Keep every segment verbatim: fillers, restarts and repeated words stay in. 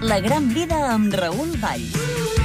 La gran vida amb Raül Valls.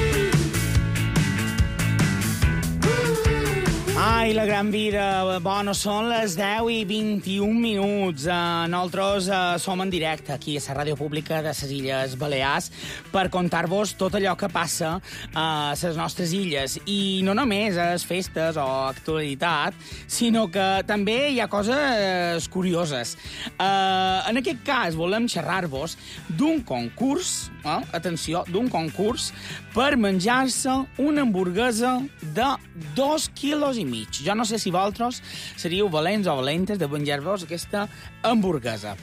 Ai, la gran vida. Bueno, són les deu i vint-i-un minuts. Uh, nosaltres uh, som en directe aquí a la ràdio pública de les Illes Balears per contar-vos tot allò que passa a les nostres illes. I no només a les festes o actualitat, sinó que també hi ha coses curioses. Uh, en aquest cas, volem xerrar-vos d'un concurs, eh? atenció, d'un concurs per menjar-se una hamburguesa de dos quilos i mig. Jo no sé si vosaltres seríeu valents o valentes de menjar-vos aquesta hamburguesa.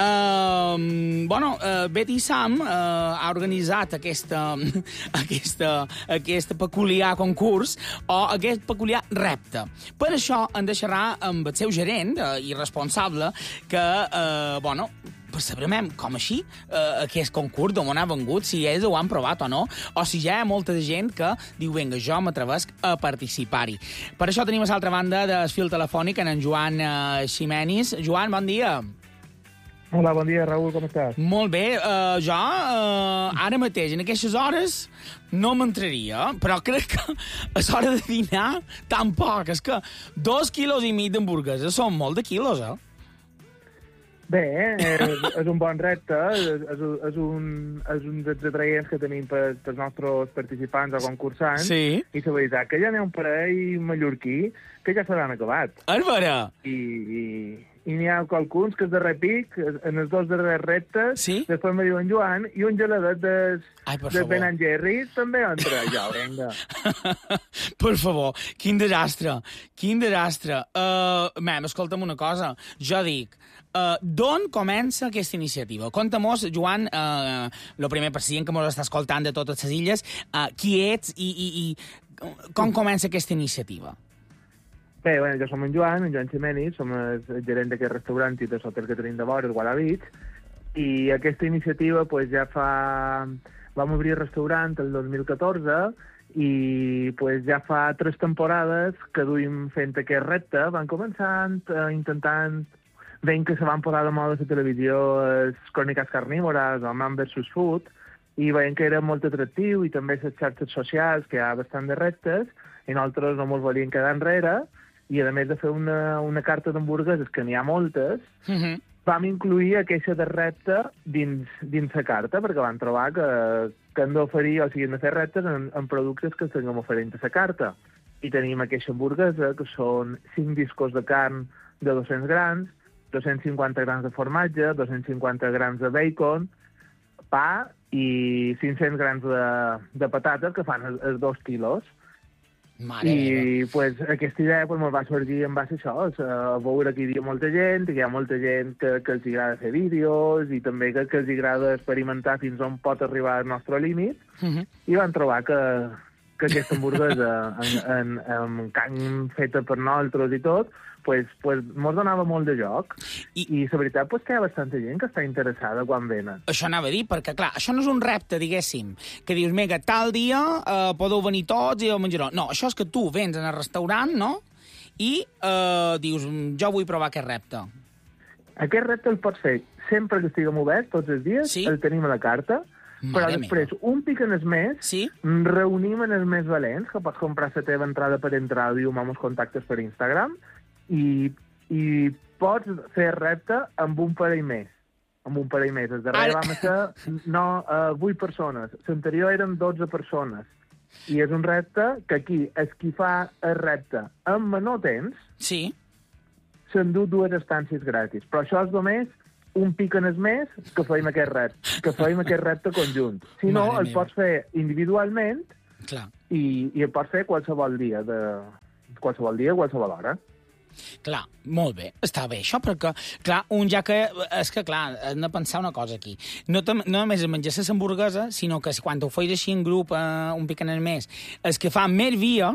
Uh, bueno, uh, Betty Sam uh, ha organitzat aquesta, aquesta, aquest peculiar concurs o aquest peculiar repte. Per això hem de xerrar amb el seu gerent uh, i responsable que, uh, bueno, per saber com així eh, aquest concurs d'on ha vengut, si ells ho han provat o no, o si ja hi ha molta gent que diu, vinga, jo m'atrevesc a participar-hi. Per això tenim a l'altra banda del fil telefònic en Joan eh, Ximenis. Joan, bon dia. Hola, bon dia, Raül, com estàs? Molt bé. Uh, jo, uh, ara mateix, en aquestes hores, no m'entraria, però crec que a l'hora de dinar, tampoc. És que dos quilos i mig d'hamburguesa són molt de quilos, eh? Bé, és, és un bon repte, és, és, un, és un dels atraients que tenim per, pels nostres participants o concursants, sí. I la veritat que ja n'hi ha un parell mallorquí que ja se l'han acabat. És vera? I, i, i n'hi ha qualcuns que és de repic, en els dos darrers reptes, sí? Després me diuen Joan, i un geladet des, Ai, per de favor. Ben and Jerry's també entra. Ja, vinga. Per favor, quin desastre, quin desastre. Uh, mem, escolta'm una cosa, jo dic, Uh, d'on comença aquesta iniciativa? Conta-mos, Joan, uh, lo primer per si que mos està escoltant de totes les illes, uh, qui ets i, i, i com comença aquesta iniciativa? Bé, bueno, jo som en Joan, en Joan Ximenis, som el gerent d'aquest restaurant i de l'hotel que tenim de vora, el Guadalix, i aquesta iniciativa pues, ja fa... Vam obrir el restaurant el dos mil catorze i pues, ja fa tres temporades que duim fent aquest repte. Van començant, uh, intentant... Veiem que se van posar de moda a la televisió les cròniques carnívores o Man versus Food, i veiem que era molt atractiu, i també les xarxes socials, que hi ha bastant de reptes, i nosaltres no ens volíem quedar enrere, i a més de fer una, una carta d'hamburgueses, que n'hi ha moltes, Uh-huh. vam incluir aquesta de repte dins, dins la carta, perquè vam trobar que, que hem d'oferir, o sigui, hem de fer reptes en, en productes que estiguem oferint a la carta. I tenim aquesta hamburguesa, que són cinc discos de carn de dos-cents grams, dos-cents cinquanta grams de formatge, dos-cents cinquanta grams de bacon, pa i cinc-cents grams de, de patates, que fan els, els dos quilos. Mare I pues, aquesta idea pues, me'l va sorgir en base a això, a veure que hi havia molta gent, que hi ha molta gent que, que els agrada fer vídeos i també que, que els agrada experimentar fins on pot arribar el nostre límit, Uh-huh. i van trobar que, que aquesta hamburguesa en, en, en carn feta per nosaltres i tot, pues, pues, mos donava molt de joc. I, I la veritat pues, que hi ha bastanta gent que està interessada quan venen. això anava a dir, perquè, clar, això no és un repte, diguéssim, que dius, mega, tal dia eh, podeu venir tots i el menjareu. No, això és que tu vens en el restaurant, no?, i eh, dius, jo vull provar aquest repte. Aquest repte el pots fer sempre que estiguem oberts, tots els dies, Sí? el tenim a la carta, Mare però després, meva. un pic en el mes, Sí? reunim en els més valents, que pots comprar la teva entrada per entrar i amb els contactes per Instagram, i, i pots fer repte amb un parell més. Amb un parell més. El darrer Ara- vam ser no, uh, vuit persones. L'anterior eren dotze persones. I és un repte que aquí, el qui fa el repte en menor temps, Sí? s'endú dues estàncies gratis. Però això és només un pic en el mes que feim aquest repte, que feim aquest repte conjunt. Si no, Mare el meva. pots fer individualment Clar. i, i el pots fer qualsevol dia, de qualsevol dia, qualsevol hora. Clar, molt bé, està bé això, perquè, clar, un ja que... És que, clar, hem de pensar una cosa aquí. No, tam, no només és menjar l'hamburguesa, sinó que quan ho feis així en grup, eh, un pic en el mes, el que fa més via,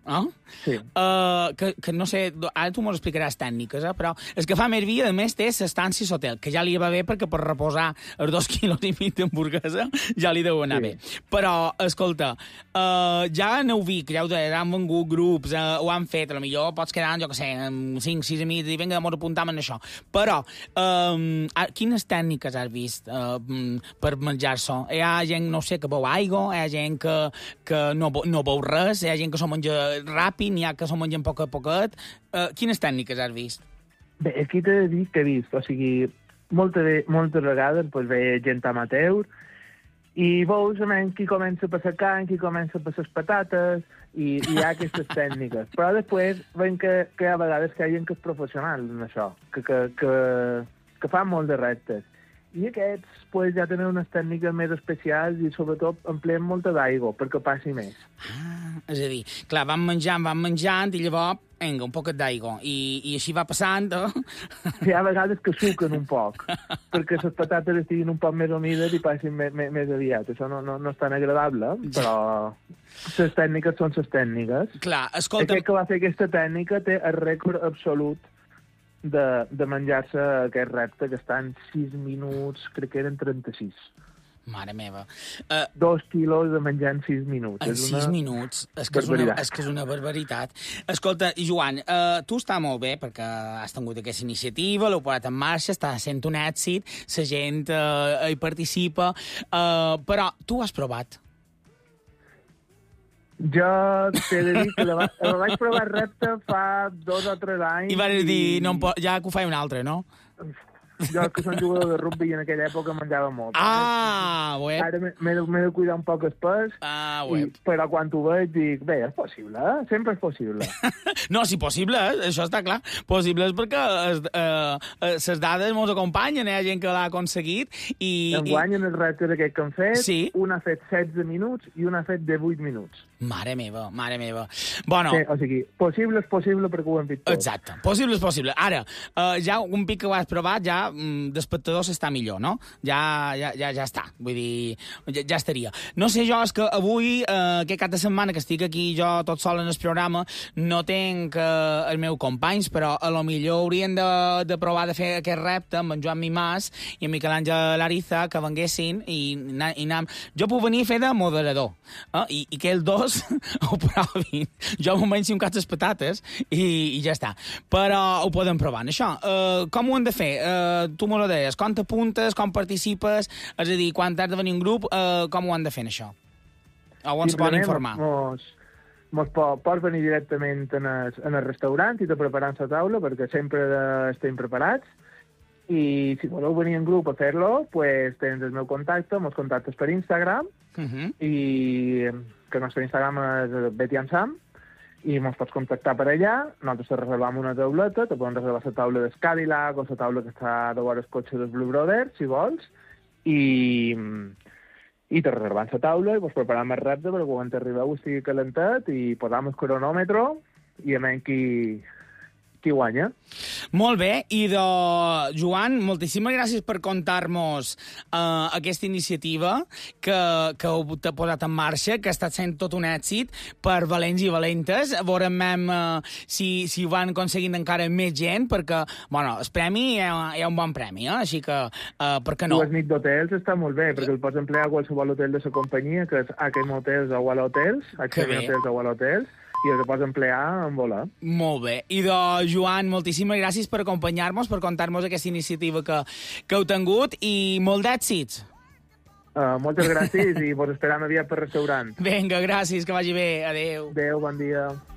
Eh? Sí. Uh, que, que no sé, ara tu m'ho explicaràs tècniques, eh? Però és que fa més via, a més, té l'estància hotel, que ja li va bé perquè per reposar els dos quilos i mig d'hamburguesa ja li deu anar sí. bé. Però, escolta, uh, ja aneu Vic, ja ho deia, han vengut grups, uh, ho han fet, potser pots quedar, jo què sé, amb cinc sis amics i vinga, mos apuntam en això. Però, um, quines tècniques has vist uh, per menjar-se? Hi ha gent, no sé, que beu aigua, hi ha gent que, que no, no beu res, hi ha gent que s'ho menja ràpid, n'hi ha que s'ho mengen poc a poquet. Uh, quines tècniques has vist? Bé, aquí t'he de dir que he vist, o sigui, moltes, moltes vegades pues, ve gent amateur i veus qui comença per la carn, qui comença per les patates, i, i hi ha aquestes tècniques. Però després veiem que, que hi ha vegades que hi ha gent que és professional en això, que, que, que, que fa molt de reptes. I aquests pues, ja tenen unes tècniques més especials i sobretot empleen molta d'aigua perquè passi més. Ah, és a dir, clar, van menjant, van menjant i llavors, vinga, un poquet d'aigua. I, I així va passant, eh? Hi ha vegades que suquen un poc, perquè les patates estiguin un poc més humides i passin més, més, més aviat. Això no, no, no és tan agradable, però les tècniques són les tècniques. Clar, escolta... Aquest que va fer aquesta tècnica té el rècord absolut de, de menjar-se aquest repte, que està en sis minuts, crec que eren trenta-sis. Mare meva. Uh, Dos quilos de menjar en sis minuts. En sis minuts? És que és, una, és que és una barbaritat. Escolta, Joan, uh, tu està molt bé perquè has tingut aquesta iniciativa, l'heu posat en marxa, està sent un èxit, la gent uh, hi participa, uh, però tu has provat? Jo t'he de dir que la, va, la vaig provar repte fa dos o tres anys. I vas dir, i... no, ja que ho faig un altre, no? Jo, que soc jugador de rugby i en aquella època menjava molt. Ah, web. Ara m'he de cuidar un poc el pes, ah, web. I, però quan ho veig dic, bé, és possible, eh? Sempre és possible. No, sí, possible, eh? Això està clar. Possible és perquè les eh, eh, dades ens acompanyen, hi ha gent que l'ha aconseguit. I, en guanyen i... els reptes aquest que han fet, sí? Un ha fet setze minuts i un ha fet divuit minuts. Mare meva, mare meva. Bueno... Sí, o sigui, possible és possible perquè ho hem fet tot. Exacte, possible és possible. Ara, eh, ja un pic que ho has provat, ja d'espectador s'està millor, no? Ja, ja, ja, ja està, vull dir, ja, ja estaria. No sé jo, és que avui, eh, aquest cap de setmana que estic aquí jo tot sol en el programa, no tenc eh, els meus companys, però a lo millor haurien de, de provar de fer aquest repte amb en Joan Mimàs i en Miquel Àngel Ariza, que venguessin i, i anam... Jo puc venir a fer de moderador, eh? I, i que els dos ho provin. Jo m'ho menjo un cap de patates i, i ja està. Però ho podem provar. Això, uh, com ho hem de fer? Uh, tu me ho deies, com t'apuntes, com participes, és a dir, quan has de venir un grup, uh, com ho han de fer, això? O on se poden informar? Mos, mos pot, pots venir directament en el, en el restaurant i te preparant la taula, perquè sempre estem preparats. I si voleu venir en grup a fer-lo, pues tens el meu contacte, mos contactes per Instagram, uh -huh. i que el nostre Instagram és Betty and Sam, i mos pots contactar per allà, nosaltres te reservam una tauleta, te podem reservar la taula del Cadillac o la taula que està de vora el cotxe dels Blue Brothers, si vols, i, i te reservam la taula i vos preparam el repte perquè quan t'arribeu estigui calentat i posam el cronòmetre i a menys qui... qui guanya. Molt bé, i de Joan, moltíssimes gràcies per contar-nos uh, aquesta iniciativa que, que heu posat en marxa, que ha estat sent tot un èxit per valents i valentes. Veurem uh, si, si ho van aconseguint encara més gent, perquè, bueno, el premi hi ha, hi ha un bon premi, eh? Així que, uh, per què no? Dues nits d'hotels està molt bé, perquè el pots emplear a qualsevol hotel de la companyia, que és H M Hotels o Walla Hotels, H M Hotels o Walla Hotels, i el pots emplear en volar. Molt bé. I de Joan, moltíssimes gràcies per acompanyar-nos, per contar-nos aquesta iniciativa que, que heu tingut i molt d'èxits. Uh, moltes gràcies i vos esperam aviat per restaurant. Vinga, gràcies, que vagi bé. Adéu. Adéu, bon dia.